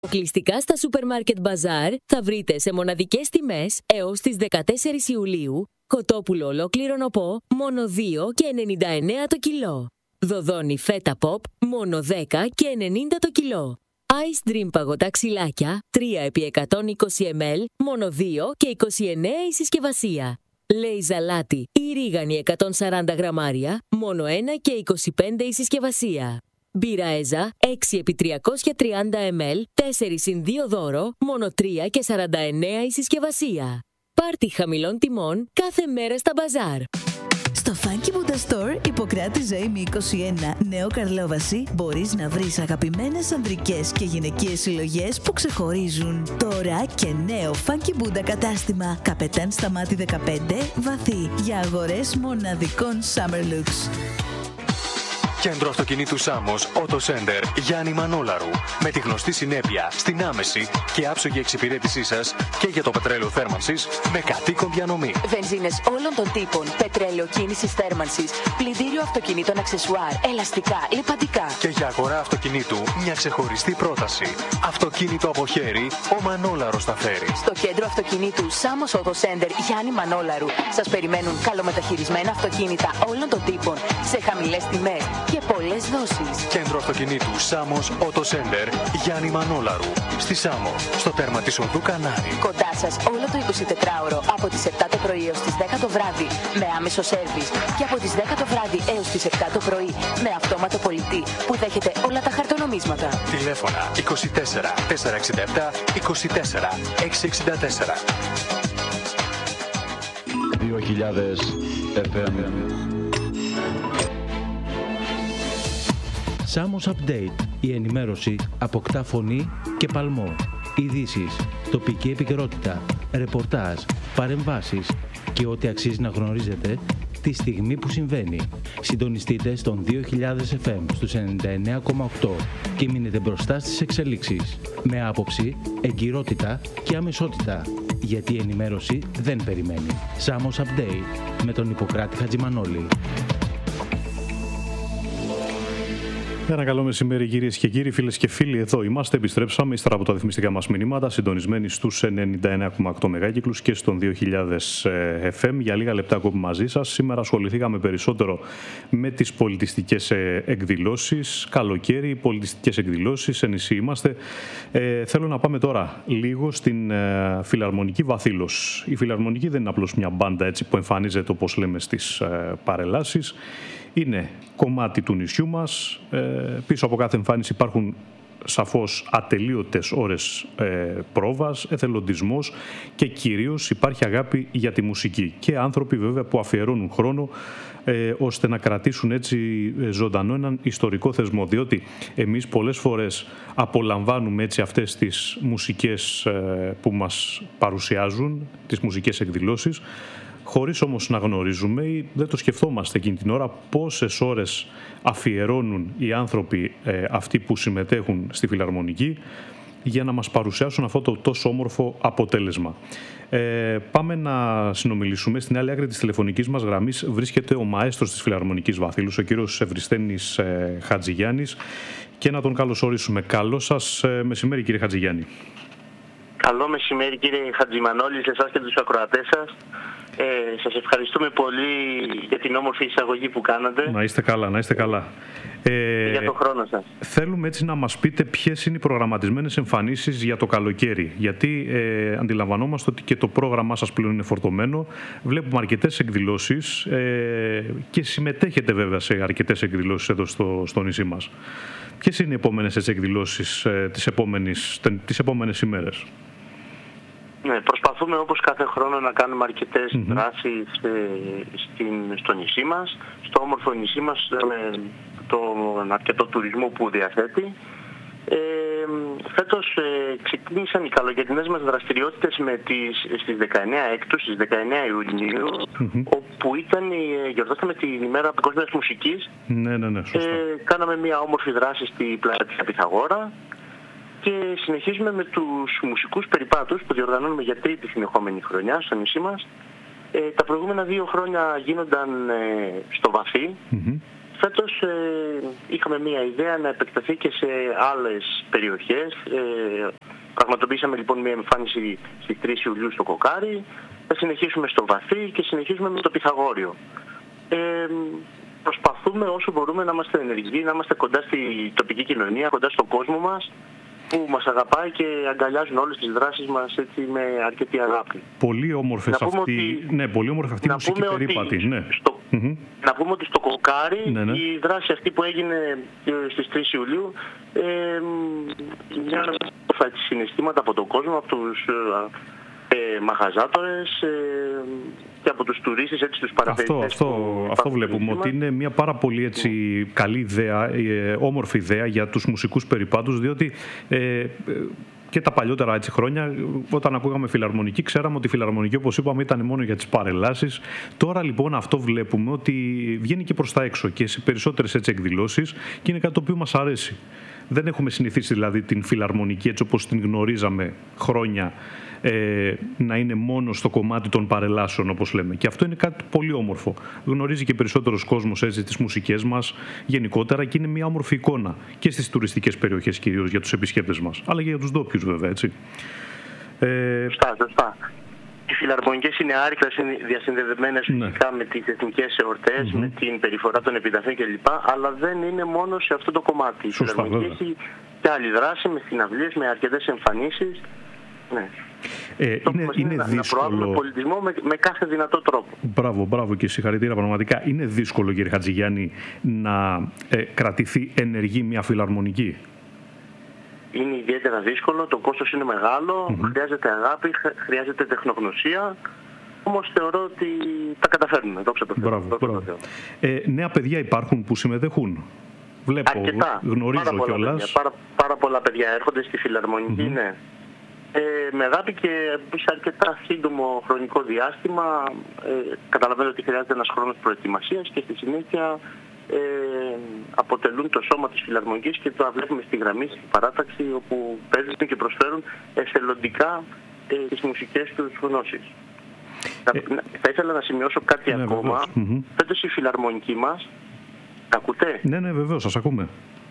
Αποκλειστικά στα Supermarket Bazaar θα βρείτε σε μοναδικές τιμές έως τις 14 Ιουλίου κοτόπουλο ολόκληρο νοπό μόνο 2,99 το κιλό. Δοδόνι φέτα pop μόνο 10,90 το κιλό. Ice Dream παγωτά ξυλάκια 3x120 ml μόνο 2,29 η συσκευασία. Λέι ζαλάτι ή ρίγανη 140 γραμμάρια μόνο 1,25 η συσκευασία. Μπύρα Έζα 6x330 ml 4x2 δώρο μόνο 3,49 η συσκευασία. Πάρτι χαμηλών τιμών κάθε μέρα στα μπαζάρ. Στο Funky Buddha Store, Ιπποκράτη Ζωήμη 21, Νέο Καρλόβαση, μπορείς να βρεις αγαπημένες ανδρικές και γυναικείες συλλογές που ξεχωρίζουν. Τώρα και νέο Funky Buddha κατάστημα, Καπετάν Σταμάτη 15, Βαθύ, για αγορές μοναδικών Summer Looks. Κέντρο αυτοκινήτου Σάμος, Auto Center, Γιάννη Μανόλαρου. Με τη γνωστή συνέπεια στην άμεση και άψογη εξυπηρέτησή σας και για το πετρέλαιο θέρμανσης με κατοίκον διανομή. Βενζίνες όλων των τύπων, πετρέλαιο κίνησης θέρμανσης, πλυντήριο αυτοκινήτων αξεσουάρ, ελαστικά, λιπαντικά. Και για αγορά αυτοκινήτου μια ξεχωριστή πρόταση. Αυτοκίνητο από χέρι, ο Μανόλαρος τα φέρει. Στο κέντρο αυτοκινήτου Σάμος Auto Center, Γιάννη Μανόλαρου, σας περιμένουν καλομεταχειρισμένα αυτοκίνητα όλων των τύπων σε χαμηλές τιμές και πολλές δόσεις. Κέντρο αυτοκινήτου Σάμος Auto Center, Γιάννη Μανόλαρου. Στη Σάμο, στο τέρμα της οδού Κανάρη. Κοντά σας όλο το 24ωρο από τις 7 το πρωί έως τις 10 το βράδυ με άμεσο σέρβις και από τις 10 το βράδυ έως τις 7 το πρωί με αυτόματο πολιτή που δέχεται όλα τα χαρτονομίσματα. Τηλέφωνα 24 467 24 664. 2000 FM. Σάμος Update. Η ενημέρωση αποκτά φωνή και παλμό. Ειδήσεις, τοπική επικαιρότητα, ρεπορτάζ, παρεμβάσεις και ό,τι αξίζει να γνωρίζετε τη στιγμή που συμβαίνει. Συντονιστείτε στον 2000 FM στους 99,8 και μείνετε μπροστά στις εξελίξεις. Με άποψη, εγκυρότητα και αμεσότητα. Γιατί η ενημέρωση δεν περιμένει. Σάμος Update με τον Ιπποκράτη Χατζημανόλη. Ένα καλό μεσημέρι, κυρίες και κύριοι, φίλες και φίλοι. Εδώ είμαστε, επιστρέψαμε ύστερα από τα διαφημιστικά μας μηνύματα, συντονισμένοι στους 99,8 μεγάκυκλους και στον 2000 FM. Για λίγα λεπτά ακόμη μαζί σας. Σήμερα ασχοληθήκαμε περισσότερο με τις πολιτιστικές εκδηλώσεις. Καλοκαίρι, πολιτιστικές εκδηλώσεις, σε νησί είμαστε. Θέλω να πάμε τώρα λίγο στην Φιλαρμονική Βαθύλος. Η Φιλαρμονική δεν είναι απλώς μια μπάντα έτσι που εμφανίζεται, όπως λέμε, στις παρελάσεις. Είναι κομμάτι του νησιού μας. Πίσω από κάθε εμφάνιση υπάρχουν σαφώς ατελείωτες ώρες πρόβας, εθελοντισμός και κυρίως υπάρχει αγάπη για τη μουσική. Και άνθρωποι βέβαια που αφιερώνουν χρόνο ώστε να κρατήσουν έτσι ζωντανό έναν ιστορικό θεσμό. Διότι εμείς πολλές φορές απολαμβάνουμε έτσι αυτές τις μουσικές που μας παρουσιάζουν, τις μουσικές εκδηλώσεις, χωρίς όμως να γνωρίζουμε ή δεν το σκεφτόμαστε εκείνη την ώρα πόσες ώρες αφιερώνουν οι άνθρωποι αυτοί που συμμετέχουν στη Φιλαρμονική για να μας παρουσιάσουν αυτό το τόσο όμορφο αποτέλεσμα. Πάμε να συνομιλήσουμε. Στην άλλη άκρη της τηλεφωνικής μας γραμμής βρίσκεται ο μαέστρος της Φιλαρμονικής Βαθύλους, ο κύριος Ευριστένης Χατζηγιάννης, και να τον καλωσορίσουμε. Καλό σας μεσημέρι, κύριε Χατζηγιάννη. Καλό μεσημέρι, κύριε Χατζημανόλη, σε εσάς και τους ακροατές σας. Σας ευχαριστούμε πολύ για την όμορφη εισαγωγή που κάνατε. Να είστε καλά, να είστε καλά. Για τον χρόνο σας. Θέλουμε έτσι να μας πείτε ποιες είναι οι προγραμματισμένες εμφανίσεις για το καλοκαίρι. Γιατί αντιλαμβανόμαστε ότι και το πρόγραμμά σας πλέον είναι φορτωμένο. Βλέπουμε αρκετές εκδηλώσεις και συμμετέχετε βέβαια σε αρκετές εκδηλώσεις εδώ στο νησί μας. Ποιες είναι οι επόμενες εκδηλώσεις τις επόμενες ημέρες? Ναι, προσπαθούμε όπως κάθε χρόνο να κάνουμε αρκετές δράσεις στο νησί μας, στο όμορφο νησί μας, με τον αρκετό τουρισμό που διαθέτει. Φέτος ξεκίνησαν οι καλοκαιρινές μας δραστηριότητες στις 19 Έκτου, στις 19 Ιουνίου, όπου γιορτάσαμε την ημέρα παγκόσμιας μουσικής. Ναι, σωστά. Κάναμε μια όμορφη δράση στη πλατεία Πυθαγόρα. Και συνεχίζουμε με τους μουσικούς περιπάτους που διοργανώνουμε για τρίτη συνεχόμενη χρονιά στο νησί μας. Τα προηγούμενα 2 χρόνια γίνονταν στο Βαθύ. φέτος είχαμε μια ιδέα να επεκταθεί και σε άλλες περιοχές. Πραγματοποιήσαμε λοιπόν μια εμφάνιση στις 3 Ιουλίου στο Κοκάρι, θα συνεχίσουμε στο Βαθύ και συνεχίζουμε με το Πυθαγόριο. Προσπαθούμε όσο μπορούμε να είμαστε ενεργοί, να είμαστε κοντά στη τοπική κοινωνία, κοντά στον κόσμο μας, που μας αγαπάει και αγκαλιάζουν όλες τις δράσεις μας έτσι, με αρκετή αγάπη. Πολύ όμορφη αυτή η μουσική περίπατη. Ναι. Να πούμε ότι στο Κοκάρι η δράση αυτή που έγινε στις 3 Ιουλίου μια συναισθήματα από τον κόσμο, από τους μαγαζάτορες και από τους τουρίστες, έτσι, τους παραθεριστές. Αυτό βλέπουμε ότι είναι μια πάρα πολύ έτσι, καλή ιδέα, όμορφη ιδέα για τους μουσικούς περιπάτους, διότι και τα παλιότερα έτσι, χρόνια, όταν ακούγαμε φιλαρμονική, ξέραμε ότι η φιλαρμονική, όπως είπαμε, ήταν μόνο για τις παρελάσεις. Τώρα λοιπόν αυτό βλέπουμε ότι βγαίνει και προς τα έξω και σε περισσότερες έτσι, εκδηλώσεις και είναι κάτι το οποίο μας αρέσει. Δεν έχουμε συνηθίσει δηλαδή την φιλαρμονική έτσι όπως την γνωρίζαμε χρόνια να είναι μόνο στο κομμάτι των παρελάσεων όπως λέμε. Και αυτό είναι κάτι πολύ όμορφο. Γνωρίζει και περισσότερος κόσμος έτσι, τις μουσικές μας γενικότερα και είναι μια όμορφη εικόνα και στις τουριστικές περιοχές κυρίως για τους επισκέπτες μας, αλλά και για τους ντόπιους βέβαια, έτσι. Σωστά. Οι φιλαρμονικές είναι άρρηκτα διασυνδεδεμένες φυσικά με τις εθνικές εορτές, με την περιφορά των επιταφείων κλπ. Αλλά δεν είναι μόνο σε αυτό το κομμάτι. Η φιλαρμονική έχει και άλλη δράση με συναυλίες, με αρκετές εμφανίσεις. Ναι. Είναι δύσκολο. Να προάγουμε πολιτισμό με κάθε δυνατό τρόπο. Μπράβο και συγχαρητήρια πραγματικά. Είναι δύσκολο, κύριε Χατζηγιάννη, να κρατηθεί ενεργή μια φιλαρμονική. Είναι ιδιαίτερα δύσκολο, το κόστος είναι μεγάλο, χρειάζεται αγάπη, χρειάζεται τεχνογνωσία, όμως θεωρώ ότι τα καταφέρνουμε. Δόξα τω Θεώ. Νέα παιδιά υπάρχουν που συμμετέχουν. Βλέπω, αρκετά, γνωρίζω κιόλας. Πάρα πολλά παιδιά έρχονται στη φιλαρμονική, ναι. Με αγάπη και σε αρκετά σύντομο χρονικό διάστημα. Καταλαβαίνω ότι χρειάζεται ένας χρόνος προετοιμασίας και στη συνέχεια αποτελούν το σώμα της φιλαρμονικής και το βλέπουμε στη γραμμή, στη παράταξη, όπου παίζουν και προσφέρουν εθελοντικά τις μουσικές τους γνώσεις. Θα ήθελα να σημειώσω κάτι ακόμα. Φέτος η φιλαρμονική μας, ακούτε? Ναι, βεβαίως, σας ακούμε.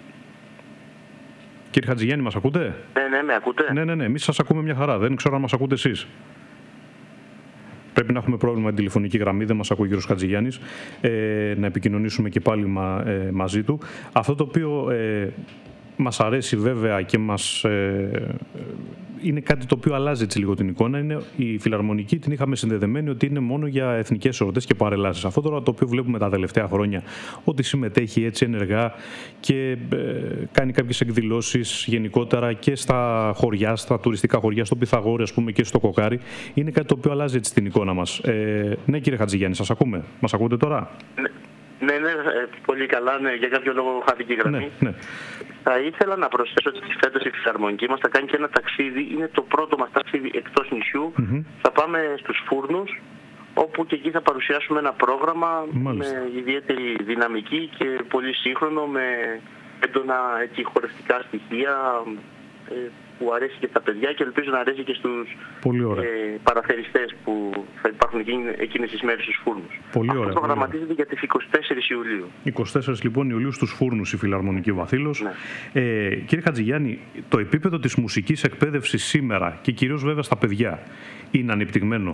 Κύριε Χατζηγιάννη, μας ακούτε? Ναι, με ακούτε? Ναι, εμείς σας ακούμε μια χαρά. Δεν ξέρω αν μας ακούτε εσείς. Πρέπει να έχουμε πρόβλημα με την τηλεφωνική γραμμή, δεν μας ακούει ο κύριος Χατζηγιάννης. Να επικοινωνήσουμε και πάλι μαζί του. Αυτό το οποίο μας αρέσει βέβαια και είναι κάτι το οποίο αλλάζει έτσι λίγο την εικόνα. Είναι η φιλαρμονική, την είχαμε συνδεδεμένη ότι είναι μόνο για εθνικές εορτές και παρελάσεις. Αυτό τώρα το οποίο βλέπουμε τα τελευταία χρόνια, ότι συμμετέχει έτσι ενεργά και κάνει κάποιες εκδηλώσεις γενικότερα και στα χωριά, στα τουριστικά χωριά, στο Πυθαγόρι ας πούμε και στο Κοκάρι, είναι κάτι το οποίο αλλάζει έτσι την εικόνα μας. Ναι, κύριε Χατζηγιάννη, σας ακούμε. Μας ακούτε τώρα? Ναι, πολύ καλά. Ναι, για κάποιο λόγο χάθηκε η γραμμή. Ναι. Θα ήθελα να προσθέσω ότι φέτος η φιλαρμονική μας θα κάνει και ένα ταξίδι. Είναι το πρώτο μας ταξίδι εκτός νησιού. Θα πάμε στους Φούρνους, όπου και εκεί θα παρουσιάσουμε ένα πρόγραμμα με ιδιαίτερη δυναμική και πολύ σύγχρονο, με έντονα χορευτικά στοιχεία που αρέσει και στα παιδιά και ελπίζω να αρέσει και στους παραθεριστές που θα υπάρχουν εκείνες τις μέρες στους Φούρνους. Αυτό προγραμματίζεται για τις 24 Ιουλίου. 24 λοιπόν Ιουλίου στους Φούρνους η Φιλαρμονική Βαθύλος. Κύριε Χατζηγιάννη, το επίπεδο της μουσικής εκπαίδευσης σήμερα και κυρίως βέβαια στα παιδιά είναι ανεπτυγμένο?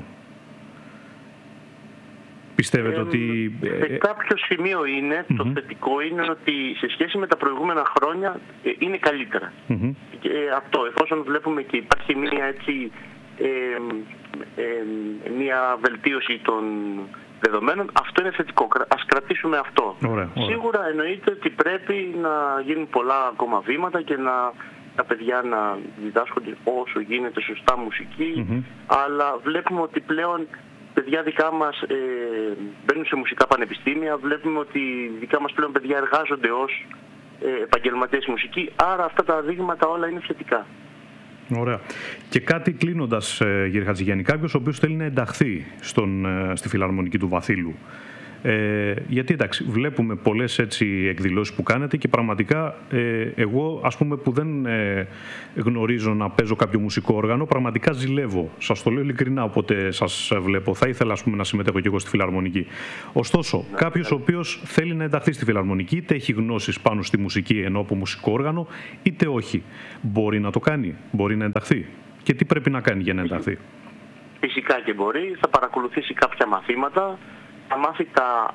Πιστεύετε ότι... Σε κάποιο σημείο είναι, το θετικό είναι ότι σε σχέση με τα προηγούμενα χρόνια είναι καλύτερα. Και αυτό, εφόσον βλέπουμε και υπάρχει μια βελτίωση των δεδομένων, αυτό είναι θετικό. Ας κρατήσουμε αυτό. Ωραία. Σίγουρα εννοείται ότι πρέπει να γίνουν πολλά ακόμα βήματα και τα παιδιά να διδάσκονται όσο γίνεται σωστά μουσική, αλλά βλέπουμε ότι πλέον παιδιά δικά μας μπαίνουν σε μουσικά πανεπιστήμια, βλέπουμε ότι δικά μας πλέον παιδιά εργάζονται ως επαγγελματίες μουσική, άρα αυτά τα δείγματα όλα είναι θετικά. Ωραία. Και κάτι κλείνοντας, κύριε Χατζηγιάννη, κάποιος ο οποίος θέλει να ενταχθεί στη Φιλαρμονική του Βαθύλου, Γιατί εντάξει, βλέπουμε πολλές έτσι εκδηλώσεις που κάνετε και πραγματικά εγώ, ας πούμε, που δεν γνωρίζω να παίζω κάποιο μουσικό όργανο, πραγματικά ζηλεύω. Σας το λέω ειλικρινά, όποτε σας βλέπω. Θα ήθελα, ας πούμε, να συμμετέχω και εγώ στη φιλαρμονική. Ωστόσο, κάποιος ο οποίος θέλει να ενταχθεί στη φιλαρμονική, είτε έχει γνώσεις πάνω στη μουσική ενώ από μουσικό όργανο, είτε όχι, μπορεί να το κάνει, μπορεί να ενταχθεί. Και τι πρέπει να κάνει για να ενταχθεί? Φυσικά και μπορεί. Θα παρακολουθήσει κάποια μαθήματα, θα μάθει τα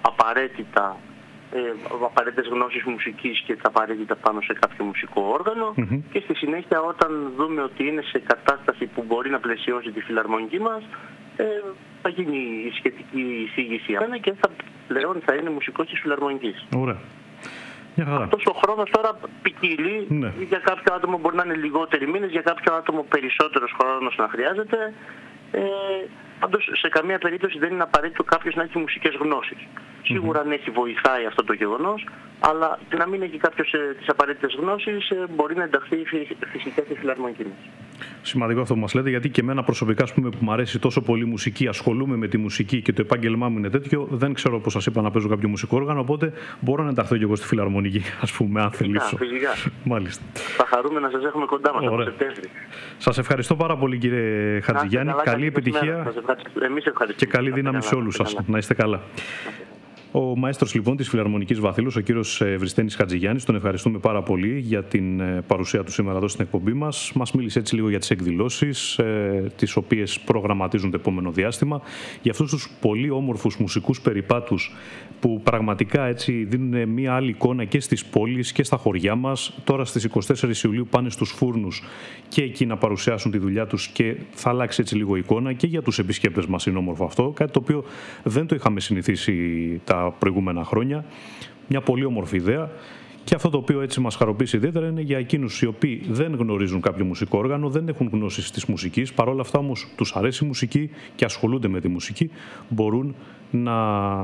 απαραίτητες γνώσεις μουσικής και τα απαραίτητα πάνω σε κάποιο μουσικό όργανο και στη συνέχεια, όταν δούμε ότι είναι σε κατάσταση που μπορεί να πλαισιώσει τη φιλαρμονική μας, θα γίνει η σχετική εισήγηση και θα είναι μουσικός της φιλαρμονικής. Ωραία. Αυτός ο χρόνος τώρα ποικίλει. Ναι. Για κάποιο άτομο μπορεί να είναι λιγότεροι μήνες, για κάποιο άτομο περισσότερος χρόνος να χρειάζεται. Πάντως σε καμία περίπτωση δεν είναι απαραίτητο κάποιος να έχει μουσικές γνώσεις. Σίγουρα αν έχει, βοηθάει αυτό το γεγονός, αλλά και να μην έχει κάποιος τις απαραίτητες γνώσεις, μπορεί να ενταχθεί φυσικά στη φιλαρμονική μας. Σημαντικό αυτό που μας λέτε, γιατί και εμένα προσωπικά, ας πούμε, που μου αρέσει τόσο πολύ η μουσική, ασχολούμαι με τη μουσική και το επάγγελμά μου είναι τέτοιο, δεν ξέρω, πώς σας είπα, να παίζω κάποιο μουσικό όργανο, οπότε μπορώ να ενταχθώ και εγώ στη φιλαρμονική, ας πούμε, αν θελήσω. Φυσικά. Μάλιστα. Θα χαρούμε να σας έχουμε κοντά μας από Σεπτέμβρη. Σας ευχαριστώ πάρα πολύ, κύριε Χατζηγιάννη. Καλή επιτυχία και καλή δύναμη σε όλους σας. Να είστε καλά. Ο μαέστρος λοιπόν της Φιλαρμονικής Βαθύλους, ο κύριος Ευριστένης Χατζηγιάννης, τον ευχαριστούμε πάρα πολύ για την παρουσία του σήμερα εδώ στην εκπομπή μας. Μας μίλησε έτσι λίγο για τις εκδηλώσεις, τις οποίες προγραμματίζουν το επόμενο διάστημα, για αυτούς τους πολύ όμορφους μουσικούς περιπάτους που πραγματικά έτσι δίνουν μια άλλη εικόνα και στις πόλεις και στα χωριά μας. Τώρα στις 24 Ιουλίου πάνε στους Φούρνους και εκεί να παρουσιάσουν τη δουλειά τους και θα αλλάξει έτσι λίγο εικόνα και για τους επισκέπτες μας είναι όμορφο αυτό, κάτι το οποίο δεν το είχαμε συνηθίσει τα προηγούμενα χρόνια. Μια πολύ όμορφη ιδέα. Και αυτό το οποίο έτσι μας χαροποιήσει ιδιαίτερα είναι για εκείνους οι οποίοι δεν γνωρίζουν κάποιο μουσικό όργανο, δεν έχουν γνώσεις της μουσικής, παρόλα αυτά όμως τους αρέσει η μουσική και ασχολούνται με τη μουσική, μπορούν να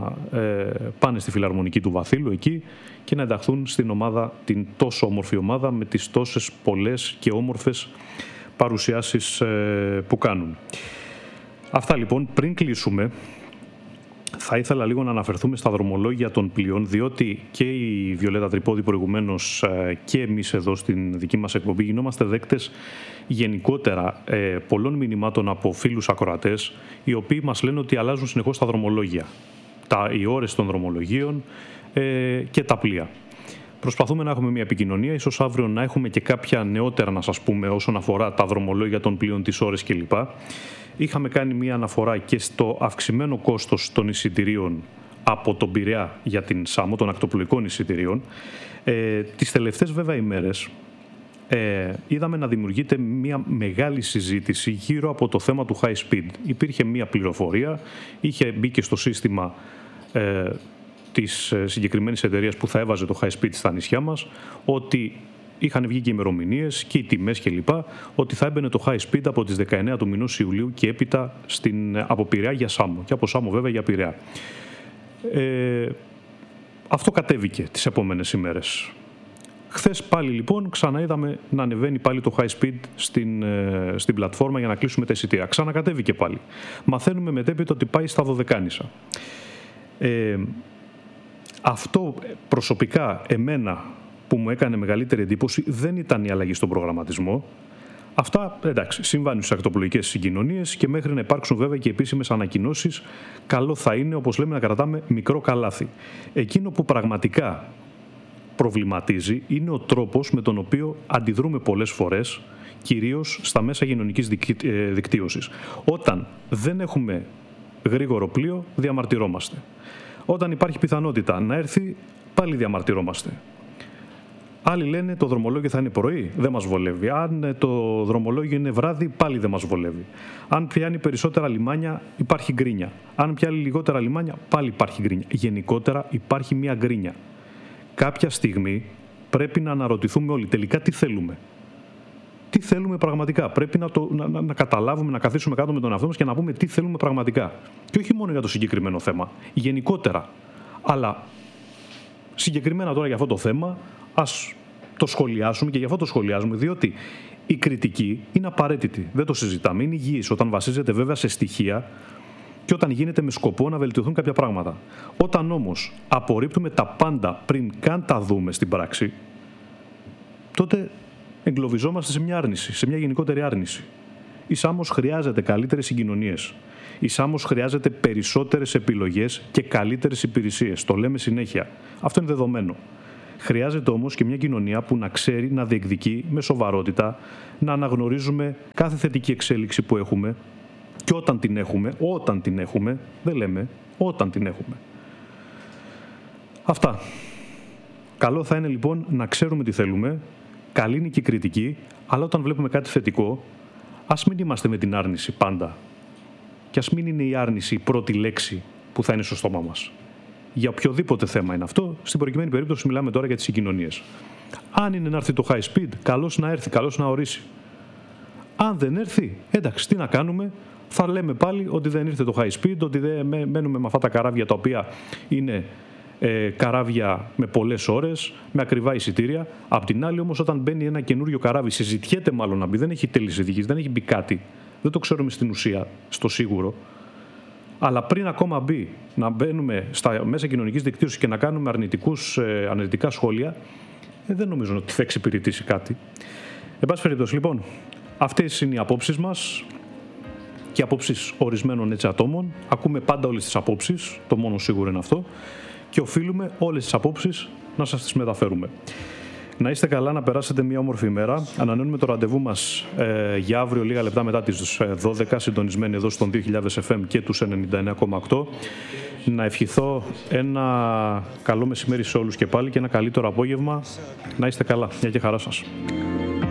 πάνε στη Φιλαρμονική του Βαθύλου εκεί και να ενταχθούν στην ομάδα, την τόσο όμορφη ομάδα με τις τόσες πολλές και όμορφες παρουσιάσεις που κάνουν. Αυτά λοιπόν. Πριν κλείσουμε, θα ήθελα λίγο να αναφερθούμε στα δρομολόγια των πλοίων, διότι και η Βιολέτα Τρυπόδη προηγουμένως και εμείς εδώ στην δική μας εκπομπή γινόμαστε δέκτες γενικότερα πολλών μηνυμάτων από φίλους ακροατές, οι οποίοι μας λένε ότι αλλάζουν συνεχώς τα δρομολόγια, οι ώρες των δρομολογίων και τα πλοία. Προσπαθούμε να έχουμε μια επικοινωνία, ίσως αύριο να έχουμε και κάποια νεότερα να σας πούμε όσον αφορά τα δρομολόγια των πλοίων, τις ώρες κλπ. Είχαμε κάνει μια αναφορά και στο αυξημένο κόστος των εισιτηρίων από τον Πειραιά για την Σάμο, των ακτοπλοϊκών εισιτηρίων. Τις τελευταίες βέβαια ημέρες είδαμε να δημιουργείται μια μεγάλη συζήτηση γύρω από το θέμα του high speed. Υπήρχε μια πληροφορία, είχε μπει και στο σύστημα της συγκεκριμένης εταιρείας που θα έβαζε το high speed στα νησιά μας, ότι είχαν βγει και ημερομηνίες και οι τιμές κλπ. Ότι θα έμπαινε το high speed από τις 19 του μηνός Ιουλίου και έπειτα από Πειραιά για Σάμο και από Σάμο βέβαια για Πειραιά. Αυτό κατέβηκε τις επόμενες ημέρες. Χθες πάλι λοιπόν ξαναείδαμε να ανεβαίνει πάλι το high speed στην πλατφόρμα για να κλείσουμε τα εισιτήρια. Ξανακατέβηκε πάλι. Μαθαίνουμε μετέπειτα ότι πάει στα Δωδεκάνησα. Αυτό προσωπικά εμένα που μου έκανε μεγαλύτερη εντύπωση δεν ήταν η αλλαγή στον προγραμματισμό. Αυτά, εντάξει, συμβάνουν στις ακτοπλοϊκές συγκοινωνίες και μέχρι να υπάρξουν βέβαια και επίσημες ανακοινώσεις, καλό θα είναι, όπως λέμε, να κρατάμε μικρό καλάθι. Εκείνο που πραγματικά προβληματίζει είναι ο τρόπος με τον οποίο αντιδρούμε πολλές φορές, κυρίως στα μέσα κοινωνικής δικτύωσης. Όταν δεν έχουμε γρήγορο πλοίο, διαμαρτυρόμαστε. Όταν υπάρχει πιθανότητα να έρθει, πάλι διαμαρτυρόμαστε. Άλλοι λένε το δρομολόγιο θα είναι πρωί, δεν μας βολεύει. Αν το δρομολόγιο είναι βράδυ, πάλι δεν μας βολεύει. Αν πιάνει περισσότερα λιμάνια, υπάρχει γκρίνια. Αν πιάνει λιγότερα λιμάνια, πάλι υπάρχει γκρίνια. Γενικότερα υπάρχει μια γκρίνια. Κάποια στιγμή πρέπει να αναρωτηθούμε όλοι τελικά τι θέλουμε. Τι θέλουμε πραγματικά. Πρέπει να καταλάβουμε, να καθίσουμε κάτω με τον εαυτό μας και να πούμε τι θέλουμε πραγματικά. Και όχι μόνο για το συγκεκριμένο θέμα, γενικότερα. Αλλά συγκεκριμένα τώρα για αυτό το θέμα, ας το σχολιάσουμε και γι' αυτό το σχολιάζουμε, διότι η κριτική είναι απαραίτητη. Δεν το συζητάμε. Είναι υγιής όταν βασίζεται βέβαια σε στοιχεία και όταν γίνεται με σκοπό να βελτιωθούν κάποια πράγματα. Όταν όμως απορρίπτουμε τα πάντα πριν καν τα δούμε στην πράξη, τότε εγκλωβιζόμαστε σε μια άρνηση, σε μια γενικότερη άρνηση. Η Σάμος χρειάζεται καλύτερες συγκοινωνίες. Η Σάμος χρειάζεται περισσότερες επιλογές και καλύτερες υπηρεσίες. Το λέμε συνέχεια. Αυτό είναι δεδομένο. Χρειάζεται όμως και μια κοινωνία που να ξέρει να διεκδικεί με σοβαρότητα, να αναγνωρίζουμε κάθε θετική εξέλιξη που έχουμε και όταν την έχουμε, δεν λέμε, όταν την έχουμε. Αυτά. Καλό θα είναι λοιπόν να ξέρουμε τι θέλουμε, καλή είναι και η κριτική, αλλά όταν βλέπουμε κάτι θετικό, ας μην είμαστε με την άρνηση πάντα. Και ας μην είναι η άρνηση η πρώτη λέξη που θα είναι στο στόμα μας. Για οποιοδήποτε θέμα είναι αυτό, στην προκειμένη περίπτωση μιλάμε τώρα για τις συγκοινωνίες. Αν είναι να έρθει το high speed, καλώς να έρθει, καλώς να ορίσει. Αν δεν έρθει, εντάξει, τι να κάνουμε, θα λέμε πάλι ότι δεν ήρθε το high speed, ότι δεν μένουμε με αυτά τα καράβια τα οποία είναι καράβια με πολλές ώρες, με ακριβά εισιτήρια. Απ' την άλλη όμως, όταν μπαίνει ένα καινούριο καράβι, συζητιέται μάλλον να μπει, δεν έχει τέλειες ειδικής, δεν έχει μπει κάτι, δεν το ξέρουμε στην ουσία, στο σίγουρο. Αλλά πριν ακόμα μπει, να μπαίνουμε στα μέσα κοινωνικής δικτύωσης και να κάνουμε αρνητικά σχόλια, δεν νομίζω ότι θα εξυπηρετήσει κάτι. Εν πάση περιπτώσει, λοιπόν, αυτές είναι οι απόψεις μας και οι απόψεις ορισμένων έτσι ατόμων. Ακούμε πάντα όλες τις απόψεις, το μόνο σίγουρο είναι αυτό, και οφείλουμε όλες τις απόψεις να σας τις μεταφέρουμε. Να είστε καλά, να περάσετε μια όμορφη ημέρα. Ανανεώνουμε το ραντεβού μας για αύριο λίγα λεπτά μετά τις 12, συντονισμένοι εδώ στον 2000 FM και τους 99,8. Να ευχηθώ ένα καλό μεσημέρι σε όλους και πάλι και ένα καλύτερο απόγευμα. Να είστε καλά. Γεια και χαρά σας.